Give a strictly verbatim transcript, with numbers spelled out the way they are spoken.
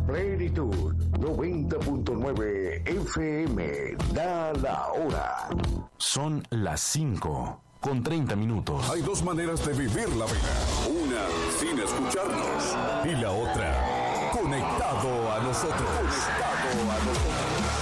Plenitud noventa punto nueve F M. Da la hora. Son las cinco con treinta minutos. Hay dos maneras de vivir la vida. Una sin escucharnos y la otra conectado a nosotros. Conectado a nosotros.